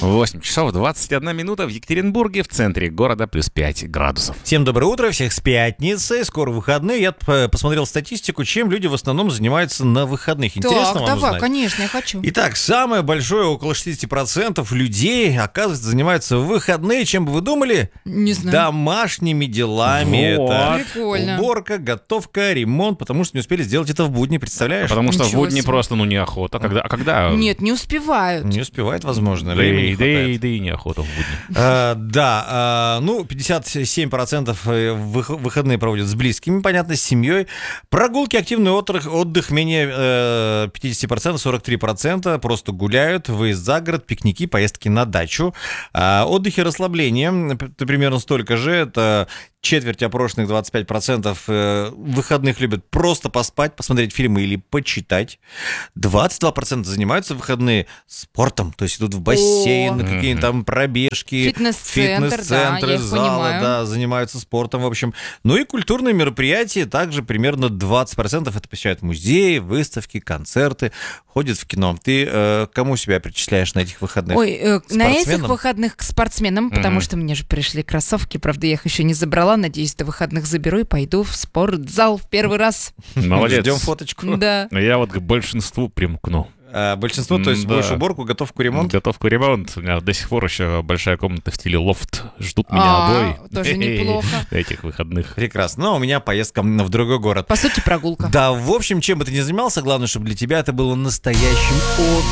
8 часов 21 минута в Екатеринбурге, в центре города, плюс 5 градусов. Всем доброе утро, всех с пятницы, скоро выходные. Я посмотрел статистику, чем люди в основном занимаются на выходных. Интересно вам давай, узнать? Конечно, я хочу. Итак, самое большое, около 60% людей, оказывается, занимаются в выходные, чем бы вы думали? Не знаю. Домашними делами. Вот. Это Прикольно. уборка, готовка, ремонт, потому что не успели сделать это в будни, представляешь? Потому что в Ничего будни себе. просто, неохота. А когда? Нет, не успевают. Не успевает, возможно, Да времени и, не да, и, хватает. да и неохота в будни. 57% выходные проводят с близкими, понятно, с семьей. Прогулки, активный отдых менее 50%, 43% просто гуляют, выезд за город, пикники, поездки на дачу. Отдых и расслабление, примерно столько же, это четверть опрошенных, 25% выходных любят просто поспать, посмотреть фильмы или почитать. 22% занимаются в выходные спортом, то есть идут в бассейн, на какие-нибудь там пробежки, Фитнес-центр, да, я их залы, понимаю. да, занимаются спортом, в общем. Ну и культурные мероприятия, также примерно 20% это посещают музеи, выставки, концерты, ходят в кино. Ты кому себя причисляешь на этих выходных? Ой, на этих Спортсменам? выходных к спортсменам, потому что мне же пришли кроссовки, правда, я их еще не забрала, надеюсь, до выходных заберу и пойду в спортзал в первый раз. Молодец. Ждем фоточку. Да. Но я вот к большинству примкну. Большинство, то есть Да. больше уборку, готовку, ремонт. Готовку, ремонт. У меня до сих пор еще большая комната в стиле лофт. Ждут меня обои. Тоже неплохо. На этих выходных. Прекрасно. Но у меня поездка в другой город. По сути, прогулка. Да, в общем, чем бы ты ни занимался, главное, чтобы для тебя это было настоящим